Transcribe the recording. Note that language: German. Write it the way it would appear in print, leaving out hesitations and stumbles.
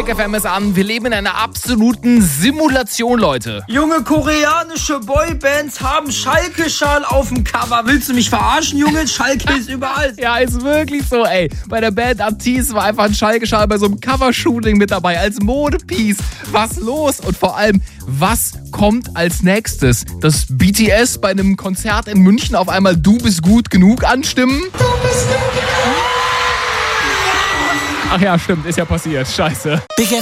Big FM ist an. Wir leben in einer absoluten Simulation, Leute. Junge, koreanische Boybands haben Schalke-Schal auf dem Cover. Willst du mich verarschen, Junge? Schalke ist überall. Ja, ist wirklich so, ey. Bei der Band Artis war einfach ein Schalke-Schal bei so einem Covershooting mit dabei als Modepiece. Was los? Und vor allem, was kommt als nächstes? Dass BTS bei einem Konzert in München auf einmal Du bist gut genug anstimmen? Du bist gut genug. Ach ja, stimmt, ist ja passiert. Scheiße. Big